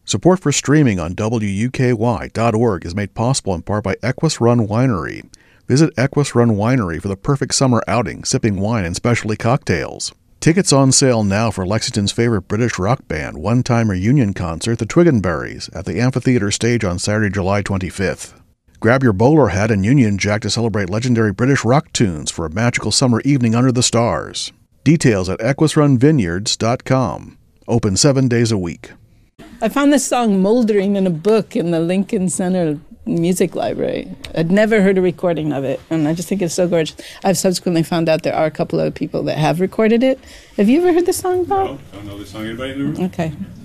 Support for streaming on WUKY.org is made possible in part by Equus Run Winery. Visit Equus Run Winery for the perfect summer outing, sipping wine and specialty cocktails. Tickets on sale now for Lexington's favorite British rock band one-time reunion concert, the Twiggenberries, at the Amphitheater stage on Saturday, July 25th. Grab your bowler hat and Union Jack to celebrate legendary British rock tunes for a magical summer evening under the stars. Details at equusrunvineyards.com. Open 7 days a week. I found this song moldering in a book in the Lincoln Center Music Library. I'd never heard a recording of it, and I just think it's so gorgeous. I've subsequently found out there are a couple of people that have recorded it. Have you ever heard the song, Bob? No, I don't know the song. Anybody in the room? Okay.